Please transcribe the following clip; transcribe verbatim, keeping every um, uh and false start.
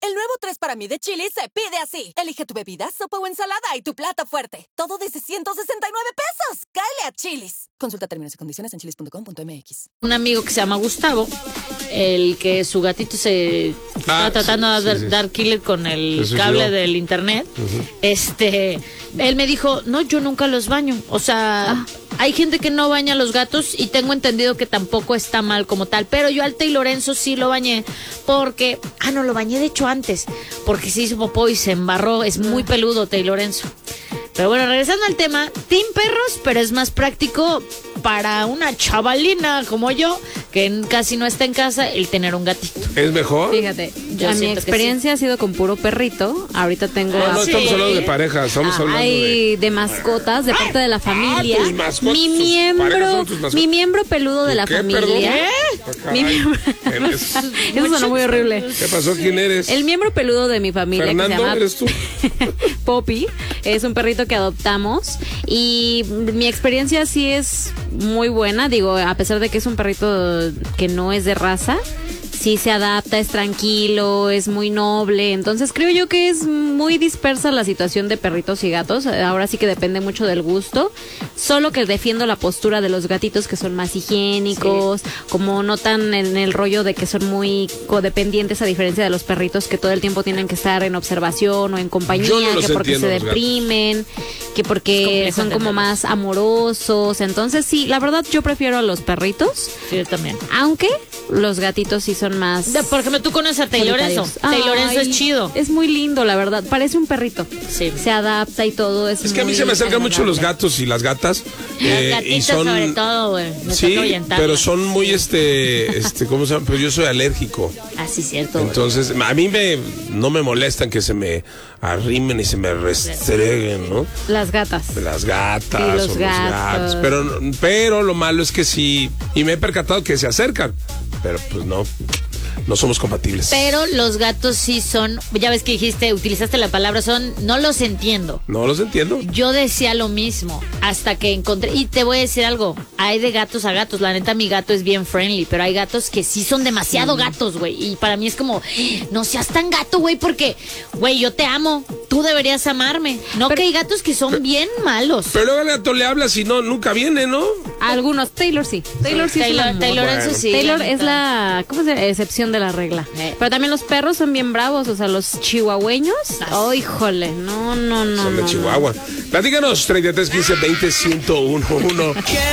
El nuevo tres para mí de Chili's se pide así. Elige tu bebida, sopa o ensalada y tu plato fuerte. Todo desde ciento sesenta y nueve pesos. ¡Cáele a Chili's! Consulta términos y condiciones en chilis punto com punto m x. Un amigo que se llama Gustavo, el que su gatito se Ah, está tratando sí, de dar, sí, sí. dar killer con el Eso cable yo. del internet. Uh-huh. Este, él me dijo, no, yo nunca los baño. O sea, ah. hay gente que no baña a los gatos y tengo entendido que tampoco está mal como tal. Pero yo al Tay Lorenzo sí lo bañé porque, ah, no, lo bañé de hecho antes, porque se hizo popó y se embarró. Es muy peludo Tay Lorenzo. Pero bueno, regresando al tema, team perros, pero es más práctico para una chavalina como yo, que casi no está en casa, el tener un gatito. ¿Es mejor? Fíjate, Yo a mi experiencia sí. ha sido con puro perrito. Ahorita tengo... No, no así, estamos hablando de pareja, estamos hablando Ay, de... de mascotas, de parte de la familia. Ah, tus mascotas, mi tus miembro, parejas son tus mascotas. mi miembro peludo de la ¿Qué, familia. perdón? Mi miembro... Eres- Eso sonó muy horrible. ¿Qué pasó? ¿Quién eres? El miembro peludo de mi familia, Fernando, que se llama ¿eres tú? Poppy, es un perrito que adoptamos y mi experiencia sí es muy buena. Digo, a pesar de que es un perrito que no es de raza, sí se adapta, es tranquilo, es muy noble. Entonces creo yo que es muy dispersa la situación de perritos y gatos. Ahora sí que depende mucho del gusto. Solo que defiendo la postura de los gatitos, que son más higiénicos, sí. Como no tan en el rollo de que son muy codependientes, a diferencia de los perritos que todo el tiempo tienen que estar en observación o en compañía, no que porque se entiendo, deprimen, que porque son como más amorosos. Entonces sí, la verdad yo prefiero a los perritos. Sí, yo también. Aunque los gatitos sí son más... De, por ejemplo, tú conoces a Tay Lorenzo. Tay Lorenzo es chido. Es muy lindo, la verdad. Parece un perrito. Sí. Se adapta y todo. Es, Es que a mí se me acercan mucho los gatos y las gatas. Las eh, gatitas y son, sobre todo, güey. Me sí, toca orientarlas. pero son muy, este, este, ¿cómo se llama? Pero yo soy alérgico. Ah, sí, cierto. Entonces, a mí me, no me molestan que se me arrimen y se me restreguen, ¿no? Las gatas. Las gatas Sí, los o los gatos. gatos. Pero, pero lo malo es que sí, y me he percatado que se acercan, pero pues no, no somos compatibles. Pero los gatos sí son, ya ves que dijiste, utilizaste la palabra son, no los entiendo. No los entiendo. Yo decía lo mismo hasta que encontré, y te voy a decir algo, hay de gatos a gatos, la neta mi gato es bien friendly, pero hay gatos que sí son demasiado sí. gatos, güey, y para mí es como, no seas tan gato, güey, porque, güey, yo te amo, tú deberías amarme, no pero, que hay gatos que son pero, bien malos. Pero luego al gato le hablas y no, nunca viene, ¿no? Algunos, Taylor sí, Taylor sí, Taylor, es una Taylor, bueno. eso sí. Taylor es la, ¿cómo se llama? Excepción de la regla. Eh. Pero también los perros son bien bravos, o sea, los chihuahueños, oh, híjole, no, no, no. Son de no, Chihuahua. No. Platícanos, treinta y tres, quince, veinte, ciento uno.